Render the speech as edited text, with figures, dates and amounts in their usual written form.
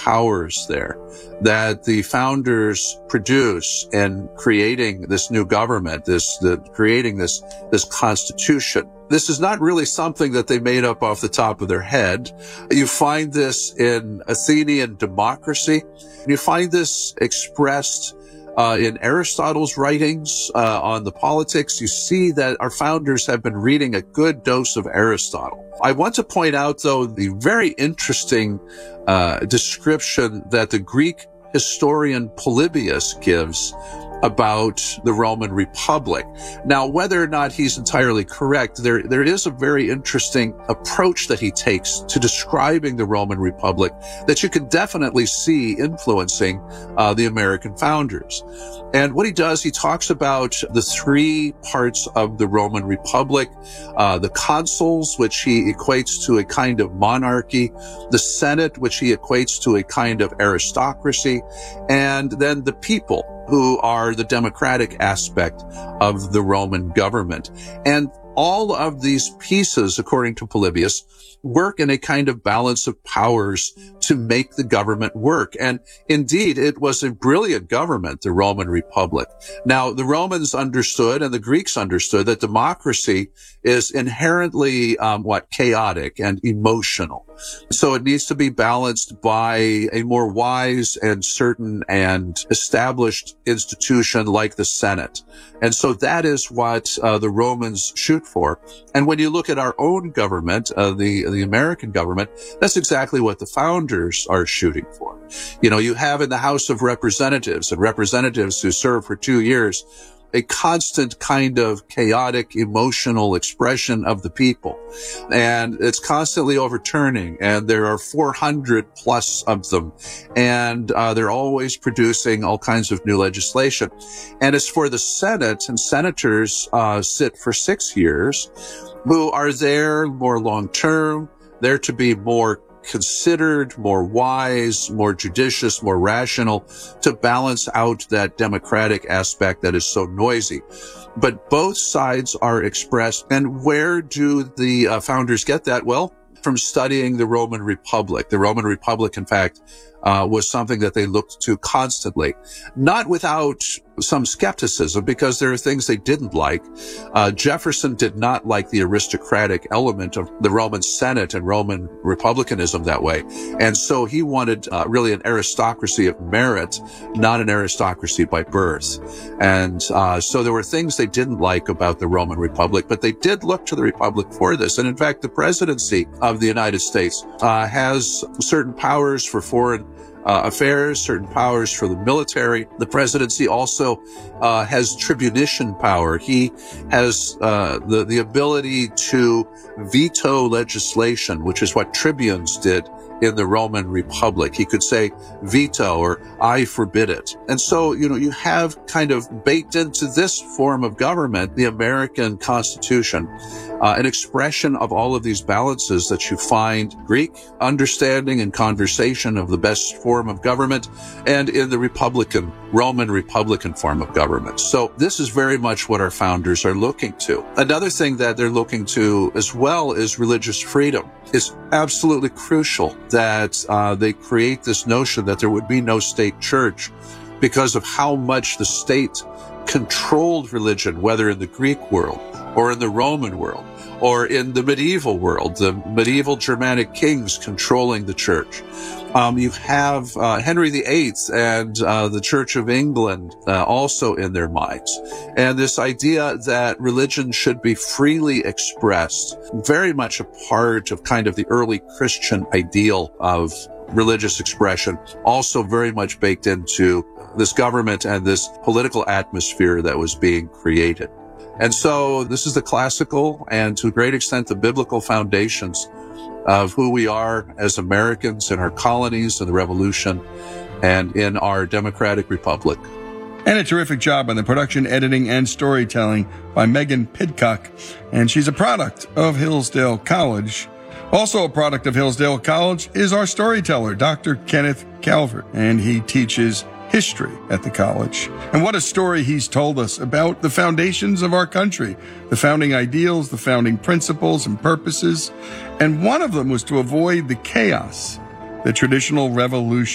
powers there that the founders produce in creating this new government, creating this constitution. This is not really something that they made up off the top of their head. You find this in Athenian democracy. You find this expressed in Aristotle's writings on the politics. You see that our founders have been reading a good dose of Aristotle. I want to point out, though, the very interesting description that the Greek historian Polybius gives about the Roman Republic. Now, whether or not he's entirely correct, there is a very interesting approach that he takes to describing the Roman Republic that you can definitely see influencing the American founders. And what he does, he talks about the three parts of the Roman Republic, the consuls, which he equates to a kind of monarchy, the Senate, which he equates to a kind of aristocracy, and then the people, who are the democratic aspect of the Roman government. And all of these pieces, according to Polybius, work in a kind of balance of powers to make the government work. And indeed, it was a brilliant government, the Roman Republic. Now, the Romans understood and the Greeks understood that democracy is inherently, chaotic and emotional. So it needs to be balanced by a more wise and certain and established institution like the Senate. And so that is what the Romans shoot for. And when you look at our own government, the American government, that's exactly what the founders are shooting for. You know, you have in the House of Representatives and representatives who serve for 2 years a constant kind of chaotic, emotional expression of the people. And it's constantly overturning, and there are 400 plus of them. And they're always producing all kinds of new legislation. And as for the Senate, and senators sit for 6 years, who are there more long-term, there to be more considered, more wise, more judicious, more rational, to balance out that democratic aspect that is so noisy. But both sides are expressed. And where do the founders get that? Well, from studying the Roman Republic. The Roman Republic, in fact, was something that they looked to constantly, not without some skepticism, because there are things they didn't like. Jefferson did not like the aristocratic element of the Roman Senate and Roman republicanism that way. And so he wanted really an aristocracy of merit, not an aristocracy by birth. And so there were things they didn't like about the Roman Republic, but they did look to the Republic for this. And in fact, the presidency of the United States has certain powers for foreign affairs, certain powers for the military. The presidency also has tribunician power. He has the ability to veto legislation, which is what tribunes did in the Roman Republic. He could say veto or I forbid it. And so, you have kind of baked into this form of government, the American Constitution, an expression of all of these balances that you find Greek understanding and conversation of the best form of government, and in the Roman Republican form of government. So this is very much what our founders are looking to. Another thing that they're looking to as well is religious freedom. It's absolutely crucial that they create this notion that there would be no state church because of how much the state controlled religion, whether in the Greek world or in the Roman world or in the medieval world, the medieval Germanic kings controlling the church. You have Henry VIII and the Church of England also in their minds. And this idea that religion should be freely expressed, very much a part of kind of the early Christian ideal of religious expression, also very much baked into this government and this political atmosphere that was being created. And so this is the classical and to a great extent the biblical foundations of who we are as Americans in our colonies and the Revolution and in our democratic republic. And a terrific job on the production, editing, and storytelling by Megan Pidcock. And she's a product of Hillsdale College. Also a product of Hillsdale College is our storyteller, Dr. Kenneth Calvert, and he teaches history at the college. And what a story he's told us about the foundations of our country, the founding ideals, the founding principles and purposes. And one of them was to avoid the chaos that traditional revolution